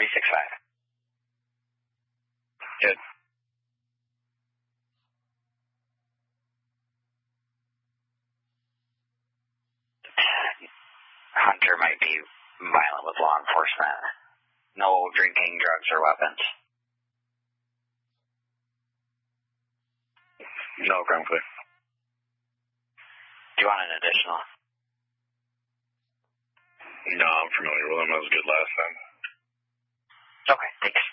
365. Good. Hunter might be violent with law enforcement. No drinking, drugs, or weapons. No, frankly. Do you want an additional? No, I'm familiar with him. That was good last time. Okay, thanks.